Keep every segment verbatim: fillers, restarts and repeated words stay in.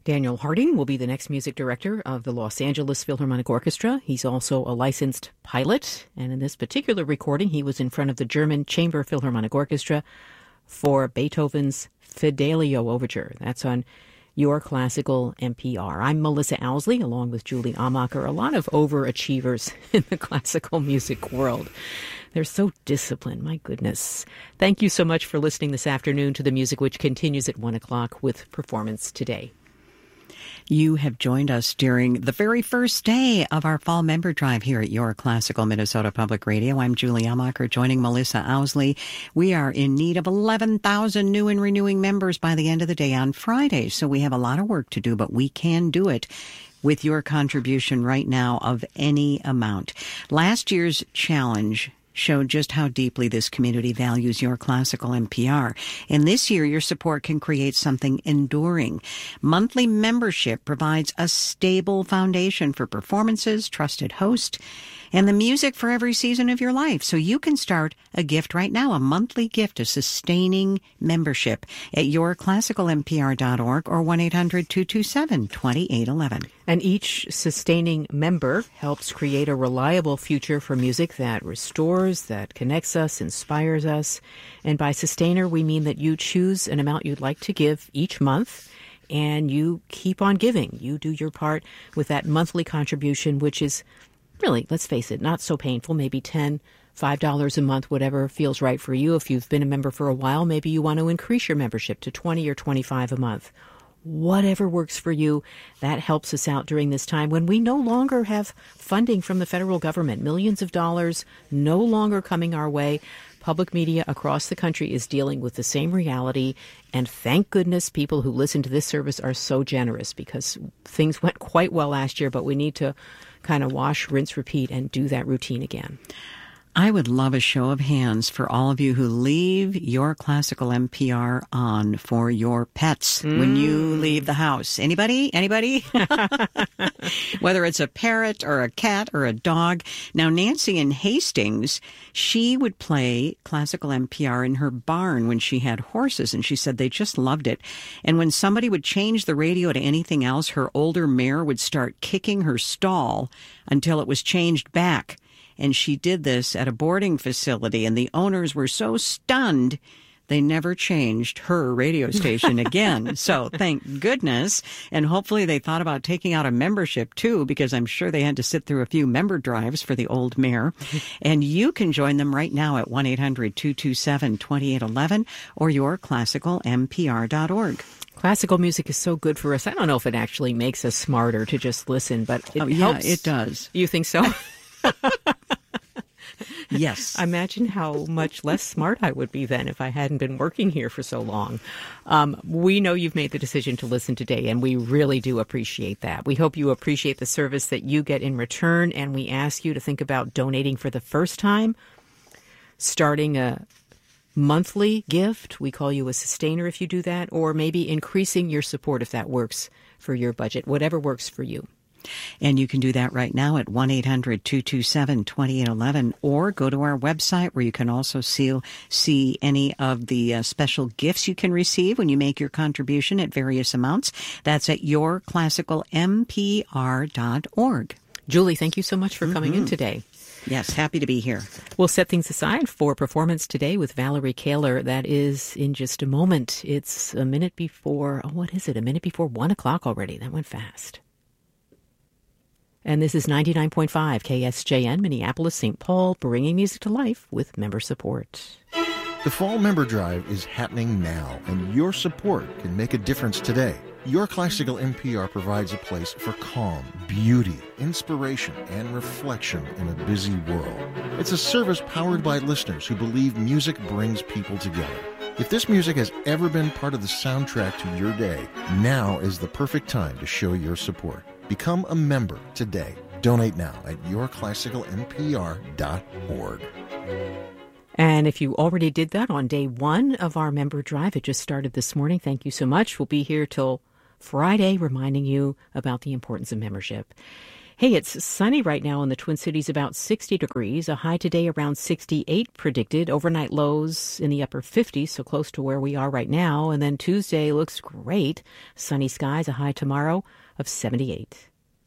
Daniel Harding will be the next music director of the Los Angeles Philharmonic Orchestra. He's also a licensed pilot, and in this particular recording, he was in front of the German Chamber Philharmonic Orchestra for Beethoven's Fidelio Overture. That's on Your Classical N P R. I'm Melissa Owsley, along with Julie Amacher, a lot of overachievers in the classical music world. They're so disciplined, my goodness. Thank you so much for listening this afternoon to the music, which continues at one o'clock with Performance Today. You have joined us during the very first day of our fall member drive here at Your Classical Minnesota Public Radio. I'm Julie Amacher, joining Melissa Owsley. We are in need of eleven thousand new and renewing members by the end of the day on Friday, so we have a lot of work to do, but we can do it with your contribution right now of any amount. Last year's challenge showed just how deeply this community values Your Classical N P R. And this year, your support can create something enduring. Monthly membership provides a stable foundation for performances, trusted host, and the music for every season of your life. So you can start a gift right now, a monthly gift, a sustaining membership at your classical n p r dot org or one eight hundred two two seven two eight one one. And each sustaining member helps create a reliable future for music that restores, that connects us, inspires us. And by sustainer, we mean that you choose an amount you'd like to give each month, and you keep on giving. You do your part with that monthly contribution, which is really, let's face it, not so painful, maybe ten dollars, five dollars a month, whatever feels right for you. If you've been a member for a while, maybe you want to increase your membership to twenty or twenty-five dollars a month. Whatever works for you, that helps us out during this time when we no longer have funding from the federal government. Millions of dollars no longer coming our way. Public media across the country is dealing with the same reality, and thank goodness people who listen to this service are so generous, because things went quite well last year, but we need to kind of wash, rinse, repeat, and do that routine again. I would love a show of hands for all of you who leave Your Classical N P R on for your pets mm. when you leave the house. Anybody? Anybody? Whether it's a parrot or a cat or a dog. Now, Nancy in Hastings, she would play classical N P R in her barn when she had horses, and she said they just loved it. And when somebody would change the radio to anything else, her older mare would start kicking her stall until it was changed back. And she did this at a boarding facility, and the owners were so stunned they never changed her radio station again. So thank goodness. And hopefully they thought about taking out a membership, too, because I'm sure they had to sit through a few member drives for the old mare. And you can join them right now at one eight hundred two two seven two eight one one or your classical n p r dot org. Classical music is so good for us. I don't know if it actually makes us smarter to just listen, but it oh, yeah, helps. It does. You think so? Yes. Imagine how much less smart I would be then if I hadn't been working here for so long. Um, we know you've made the decision to listen today, and we really do appreciate that. We hope you appreciate the service that you get in return, and we ask you to think about donating for the first time, starting a monthly gift. We call you a sustainer if you do that, or maybe increasing your support if that works for your budget, whatever works for you. And you can do that right now at one eight hundred two two seven two eight one one, or go to our website where you can also see, see any of the uh, special gifts you can receive when you make your contribution at various amounts. That's at your classical n p r dot org. Julie, thank you so much for coming mm-hmm. in today. Yes, happy to be here. We'll set things aside for Performance Today with Valerie Kaler. That is in just a moment. It's a minute before, oh, what is it? A minute before one o'clock already. That went fast. And this is ninety-nine point five K S J N, Minneapolis, Saint Paul, bringing music to life with member support. The Fall Member Drive is happening now, and your support can make a difference today. Your Classical N P R provides a place for calm, beauty, inspiration, and reflection in a busy world. It's a service powered by listeners who believe music brings people together. If this music has ever been part of the soundtrack to your day, now is the perfect time to show your support. Become a member today. Donate now at your classical n p r dot org. And if you already did that on day one of our member drive, it just started this morning. Thank you so much. We'll be here till Friday reminding you about the importance of membership. Hey, it's sunny right now in the Twin Cities, about sixty degrees. A high today around sixty-eight predicted. Overnight lows in the upper fifties, so close to where we are right now. And then Tuesday looks great. Sunny skies, a high tomorrow of seventy-eight.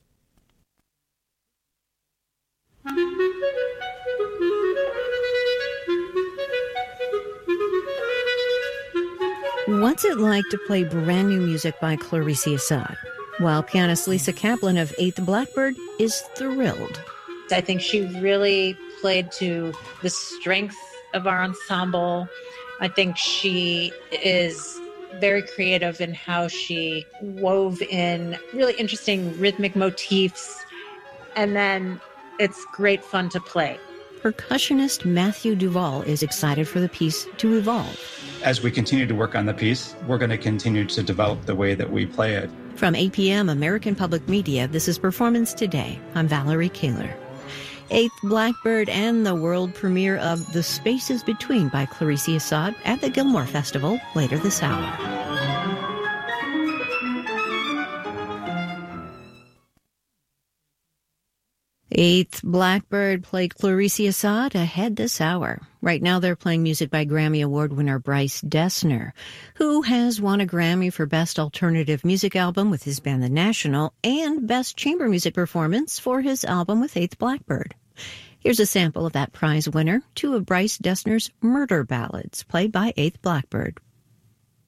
What's it like to play brand new music by Clarice Assad? While pianist Lisa Kaplan of Eighth Blackbird is thrilled. I think she really played to the strength of our ensemble. I think she is very creative in how she wove in really interesting rhythmic motifs, and then it's great fun to play. Percussionist Matthew Duvall is excited for the piece to evolve. As we continue to work on the piece, we're going to continue to develop the way that we play it. From eight p.m. American Public Media, this is Performance Today. I'm Valerie Kaler. Eighth Blackbird and the world premiere of The Spaces Between by Clarice Assad at the Gilmore Festival later this hour. Eighth Blackbird played Clarice Assad ahead this hour. Right now they're playing music by Grammy Award winner Bryce Dessner, who has won a Grammy for Best Alternative Music Album with his band The National and Best Chamber Music Performance for his album with Eighth Blackbird. Here's a sample of that prize winner, two of Bryce Dessner's murder ballads played by Eighth Blackbird.